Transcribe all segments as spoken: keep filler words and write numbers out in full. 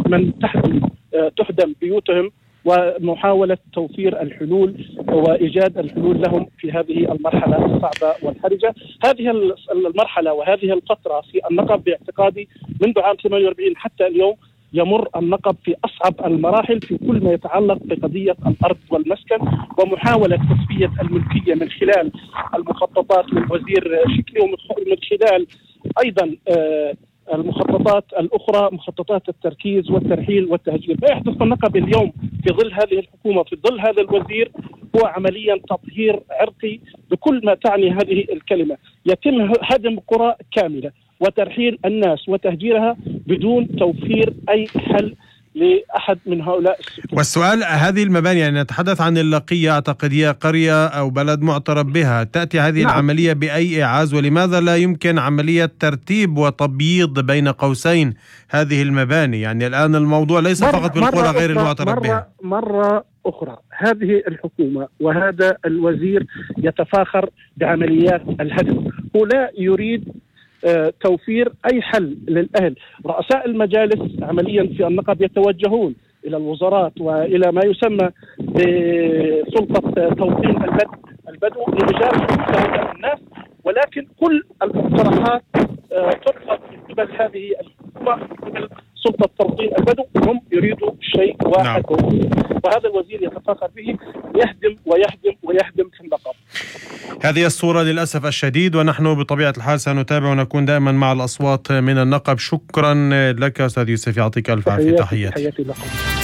من تحدم تهدم بيوتهم، ومحاولة توفير الحلول وإيجاد الحلول لهم في هذه المرحلة الصعبة والحرجة. هذه المرحلة وهذه الفترة في النقب باعتقادي منذ عام ثمانية وأربعين حتى اليوم يمر النقب في أصعب المراحل في كل ما يتعلق بقضية الأرض والمسكن، ومحاولة تسوية الملكية من خلال المخططات من وزير شكري، ومن خلال أيضا المخططات الأخرى، مخططات التركيز والترحيل والتهجير. ما يحدث في النقب اليوم في ظل هذه الحكومة في ظل هذا الوزير هو عمليا تطهير عرقي بكل ما تعني هذه الكلمة. يتم هدم قرى كاملة وترحيل الناس وتهجيرها بدون توفير أي حل لأحد من هؤلاء السكان. والسؤال، هذه المباني يعني نتحدث عن اللقية، أعتقد هي قرية أو بلد معترف بها، تأتي هذه نعم. العملية بأي إعاز؟ ولماذا لا يمكن عملية ترتيب وتبييض بين قوسين هذه المباني؟ يعني الآن الموضوع ليس فقط بالقرى غير المعترف مرة بها. مرة أخرى هذه الحكومة وهذا الوزير يتفاخر بعمليات الهدم، هو لا يريد توفير أي حل للأهل. رؤساء المجالس عمليا في النقب يتوجهون إلى الوزارات وإلى ما يسمى بسلطة توطين البدو لمجالسة الناس، ولكن كل المقترحات ترفض من قبل هذه الحكومة، من قبل سلطة توطين البدو. هم يريدوا شيء واحد نعم. وهذا الوزير يتفاخر به، يهدم ويهدم ويهدم في النقب. هذه الصورة للأسف الشديد، ونحن بطبيعة الحال سنتابع ونكون دائما مع الأصوات من النقب. شكرا لك أستاذ يوسف، يعطيك ألف عافية. تحياتي, تحياتي لكم.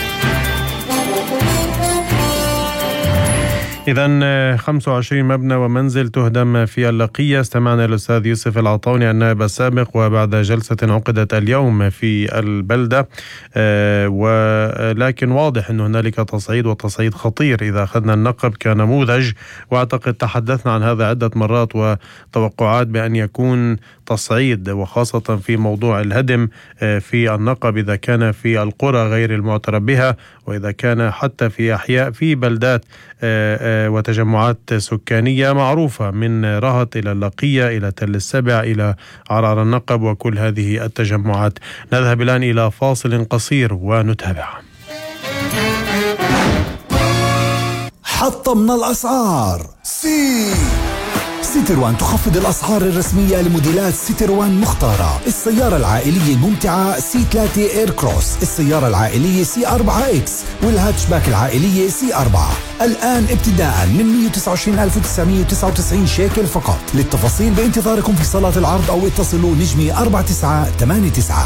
إذن خمسة وعشرين مبنى ومنزل تهدم في اللقية. استمعنا للأستاذ يوسف العطاوني النائب السابق، وبعد جلسة عقدت اليوم في البلدة، ولكن واضح أن هنالك تصعيد، وتصعيد خطير. إذا أخذنا النقب كنموذج، وأعتقد تحدثنا عن هذا عدة مرات، وتوقعات بأن يكون تصعيد، وخاصة في موضوع الهدم في النقب، إذا كان في القرى غير المعترف بها، وإذا كان حتى في أحياء في بلدات وتجمعات سكانية معروفة، من رهط إلى اللقية إلى تل السبع إلى عرعر النقب وكل هذه التجمعات. نذهب الآن إلى فاصل قصير ونتابع. حطم من الأسعار سي سيتروان تخفض الأسعار الرسمية لموديلات سيتروان مختارة. السيارة العائلية الممتعة سي ثلاثة إير كروس، السيارة العائلية سي أربعة إكس، والهاتشباك العائلية سي أربعة، الآن ابتداء من مئة وتسعة وعشرين ألف وتسعمئة وتسعة وتسعين شيكل فقط. للتفاصيل بانتظاركم في صالات العرض أو اتصلوا نجمي أربعة تسعة ثمانية تسعة.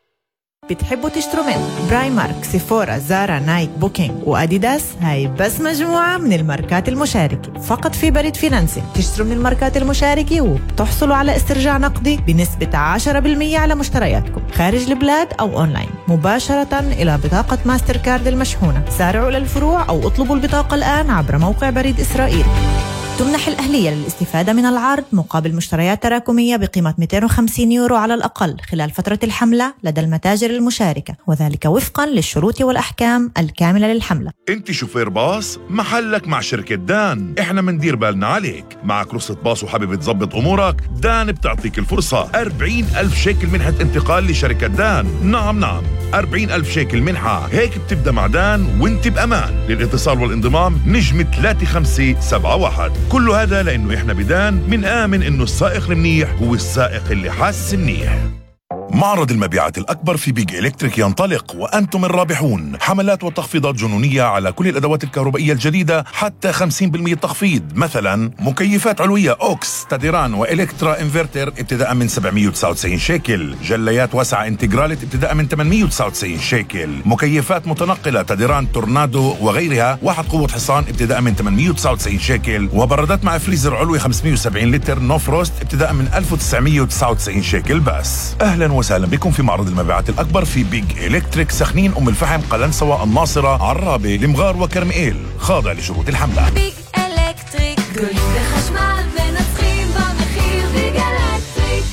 بتحبوا تشتروا من برايمارك، سيفورا، زارا، نايك، بوكينج وأديداس؟ هاي بس مجموعة من الماركات المشاركة فقط في بريد فينانسي. تشتروا من الماركات المشاركة وبتحصلوا على استرجاع نقدي بنسبة عشرة بالمئة على مشترياتكم خارج البلاد أو أونلاين مباشرة إلى بطاقة ماستر كارد المشحونة. سارعوا للفروع أو اطلبوا البطاقة الآن عبر موقع بريد إسرائيل. تمنح الأهلية للاستفادة من العرض مقابل مشتريات تراكمية بقيمة مئتين وخمسين يورو على الأقل خلال فترة الحملة لدى المتاجر المشاركة، وذلك وفقا للشروط والأحكام الكاملة للحملة. انت شوفير باص، محلك مع شركة دان، احنا مندير بالنا عليك. معك رخصة باص وحابب تظبط أمورك؟ دان بتعطيك الفرصة أربعين ألف شيكل منحة انتقال لشركة دان. نعم نعم أربعين ألف شيكل منحة، هيك بتبدأ مع دان وانت بأمان. للاتصال والانضمام نجم ثلاثة خمسة سبعة واحد. كل هذا لأنه إحنا بدان من آمن إنه السائق المنيح هو السائق اللي حاس منيح. معرض المبيعات الأكبر في بيج إلكتريك ينطلق وأنتم الرابحون. حملات وتخفيضات جنونية على كل الأدوات الكهربائية الجديدة، حتى خمسين بالمئة تخفيض. مثلا مكيفات علوية أوكس، تاديران وإلكترا إنفرتر ابتداء من سبعمئة وتسعة وتسعين شيكل. جليات واسعة انتجرالت ابتداء من ثمانمئة وتسعة وتسعين شيكل. مكيفات متنقلة تاديران تورنادو وغيرها واحد قوة حصان ابتداء من ثمانمئة وتسعة وتسعين شيكل. وبرادات مع فريزر علوي خمسمئة وسبعين لتر نو فروست ابتداء من ألف وتسعمئة وتسعة وتسعين شيكل بس. أهلا وسهلا بكم في معرض المبيعات الأكبر في بيج إلكتريك، سخنين، أم الفحم، قلنسوة، الناصرة، عرابة، المغار وكرمئيل. خاضع لشروط الحملة. بيج إلكتريك، كل خشمال بنطخين بمخير بيج إلكتريك.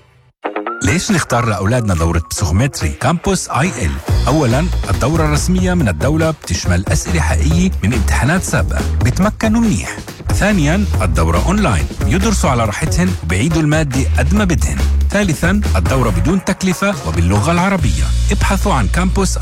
ليش نختار لأولادنا دورة بسيكومتري كامبوس آي إل؟ أولاً الدورة الرسمية من الدولة بتشمل أسئلة حقيقية من امتحانات سابقة، بيتمكنوا منيح. ثانياً الدورة أونلاين، يدرسوا على راحتهن وبيعيدوا المادة قد ما بدهن. ثالثاً الدورة بدون تكلفة وباللغة العربية. ابحثوا عن كامبوس